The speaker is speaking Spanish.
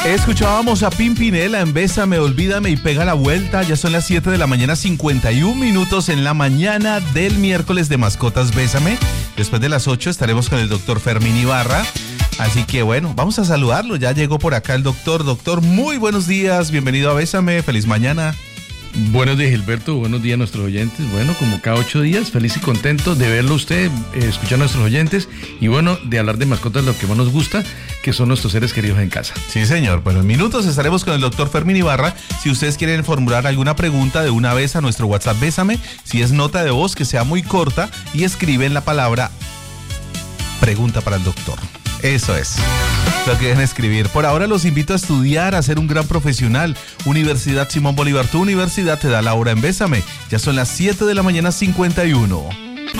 Escuchábamos a Pimpinela en Bésame, Olvídame y Pega la Vuelta. Ya son las 7 de la mañana, 51 minutos en la mañana del miércoles de Mascotas Bésame. Después de las 8 estaremos con el doctor Fermín Ibarra. Así que bueno, vamos a saludarlo. Ya llegó por acá el doctor. Doctor, muy buenos días. Bienvenido a Bésame. Feliz mañana. Buenos días, Gilberto. Buenos días a nuestros oyentes. Bueno, como cada 8 días, feliz y contento de verlo usted, escuchar a nuestros oyentes y bueno, de hablar de mascotas, lo que más nos gusta, que son nuestros seres queridos en casa. Sí, señor. Bueno, en minutos estaremos con el doctor Fermín Ibarra. Si ustedes quieren formular alguna pregunta, de una vez a nuestro WhatsApp Bésame. Si es nota de voz, que sea muy corta y escriben la palabra pregunta para el doctor. Eso es lo que deben escribir. Por ahora los invito a estudiar, a ser un gran profesional. Universidad Simón Bolívar, tu universidad te da la hora en Bésame. Ya son las 7 de la mañana, 51.